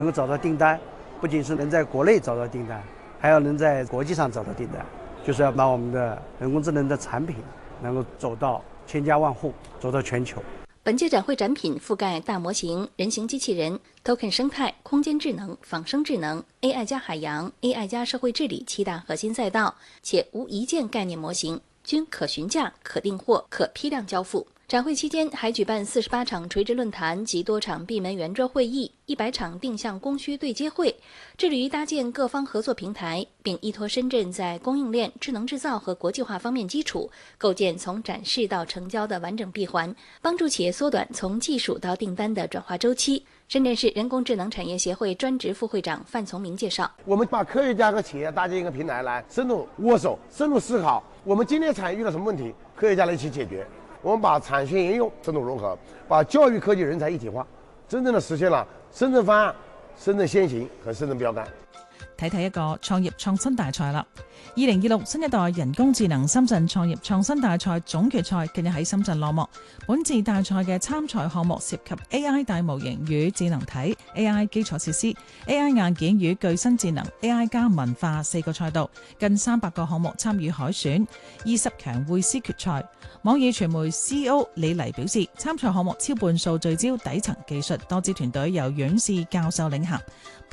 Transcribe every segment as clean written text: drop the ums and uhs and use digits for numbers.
能够找到订单，不仅是能在国内找到订单，还要能在国际上找到订单，就是要把我们的人工智能的产品能够走到千家万户，走到全球。 本届展会展品覆盖大模型、人形机器人、token 生态、空间智能、仿生智能、AI 加海洋、AI 加社会治理7大核心赛道，且无一件概念模型，均可询价、可订货、可批量交付。展会期间还举办48场垂直论坛及多场闭门圆桌会议，100场定向供需对接会，致力于搭建各方合作平台，并依托深圳在供应链、智能制造和国际化方面基础，构建从展示到成交的完整闭环，帮助企业缩短从技术到订单的转化周期。深圳市人工智能产业协会专职副会长范从明介绍， 我们把科学家和企业搭建一个平台来深入握手、深入思考，我们今天产业遇到什么问题，科学家来一起解决。我们把产学研用深度融合，把教育科技人才一体化，真正的实现了深圳方案、深圳先行和深圳標杆。 睇一個創業創新大賽啦！2026新一代人工智能深圳創業創新大賽總決賽近日喺深圳落幕。本次大賽嘅參賽項目涉及 AI 大模型與智能體、AI 基礎設施、AI 硬件與具身智能、AI 加文化4個賽道，近300個項目參與海選，20強會師決賽。網易傳媒 CEO 李黎表示，參賽項目超半數聚焦底層技術，多支團隊由院士教授領銜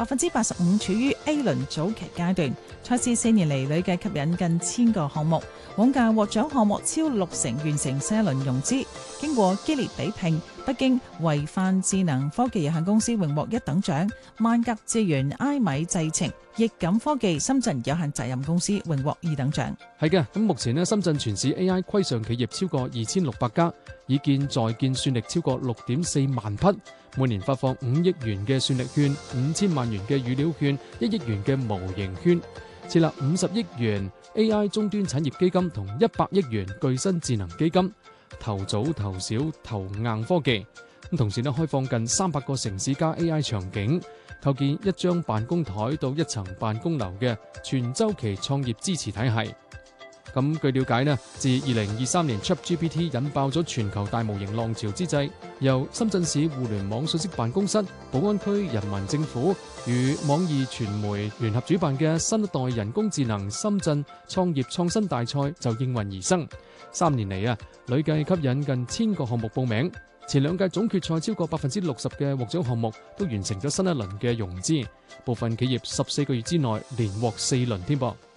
，85%處於 A 輪早期階段。賽事4年嚟累計吸引近1000個項目，往屆獲獎項目超60%完成4輪融資。經過激烈比拼，北京維範智能科技有限公司榮獲1等獎，萬格智源埃米製程、易感科技深圳有限責任公司榮獲2等獎。 係嘅，咁目前呢，深圳全市 AI 規上企業超過2600家，已建在建算力超過6.4萬匹，每年發放5億元嘅算力券、5000萬元嘅語料券、1億元嘅模型券，設立50億元 AI 終端產業基金同100億元具身智能基金，投早投小投硬科技。咁同時呢，開放近300個城市加 AI 場景，構建1張辦公台到1層辦公樓嘅全週期創業支持體系。咁據了解呢，自2023年 ChatGPT 引爆咗全球大模型浪潮之際，由深圳市互聯網信息辦公室、寶安區人民政府與網易傳媒聯合主辦嘅新一代人工智能深圳創業創新大賽就應運而生。3年嚟累計吸引近1000個項目報名。前2屆總決賽超過60%嘅獲獎項目都完成咗新一輪嘅融資，部分企業14個月之內連獲4輪添噃。